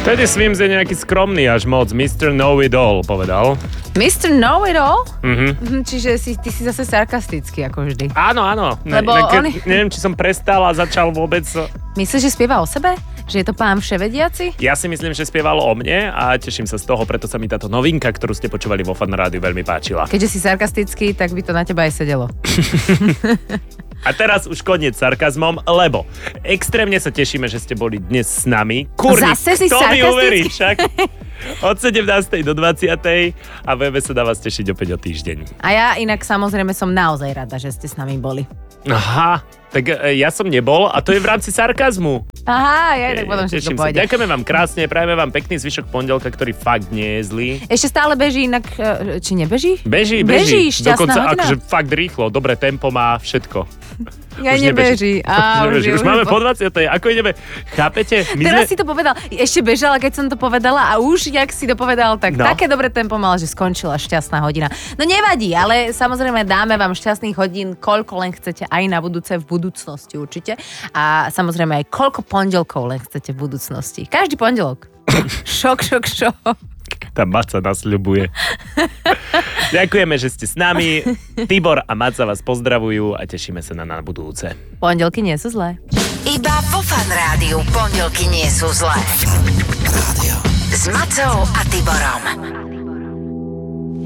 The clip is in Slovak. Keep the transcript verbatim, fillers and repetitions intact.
Tedy Swims je nejaký skromný až moc. mister Know-it-all povedal. mister Know-it-all? Mhm. Čiže si, ty si zase sarkastický, ako vždy. Áno, áno. Ne, Lebo ne, on... Neviem, či som prestal a začal vôbec... Myslíš, že spieva o sebe? Že je to pán vševediaci? Ja si myslím, že spieval o mne a teším sa z toho, preto sa mi táto novinka, ktorú ste počúvali vo Fan Rádiu, veľmi páčila. Keďže si sarkastický, tak by to na teba aj sedelo. A teraz už koniec sarkazmom, lebo extrémne sa tešíme, že ste boli dnes s nami. Kurník, Zase si kto mi uverí sarkastický? však? Od sedemnástej do dvadsiatej a budeme sa na vás tešiť opäť o týždeň. A ja inak samozrejme som naozaj rada, že ste s nami boli. Aha, tak e, ja som nebol a to je v rámci sarkazmu. Aha, ja tak potom Teším všetko sa. pôjde. Ďakujeme vám krásne, prajeme vám pekný zvyšok pondelka, ktorý fakt nie je zlý. Ešte stále beží inak, e, či nebeží? Beží, Beží, beží. šťastná Dokonca hodina. akože fakt rýchlo, dobré tempo má, všetko. Ja Už nebeží. Á, Už, nebeží. je- Už máme po dvadsiatej Ako ideme? Chápete? My Teraz sme... si to povedal. Ešte bežala, keď som to povedala a už, jak si to povedal, tak No. také dobré tempo mal, že skončila šťastná hodina. No nevadí, ale samozrejme dáme vám šťastných hodín, koľko len chcete aj na budúce v budúcnosti určite. A samozrejme aj koľko pondelkov len chcete v budúcnosti. Každý pondelok. Šok, šok, šok. Tá Maca nasľubuje. Ďakujeme, že ste s nami. Tibor a Maca vás pozdravujú a tešíme sa na, na budúce. Pondelky nie sú zlé. Iba vo Fan Rádiu pondelky nie sú zlé. S Macou a Tiborom.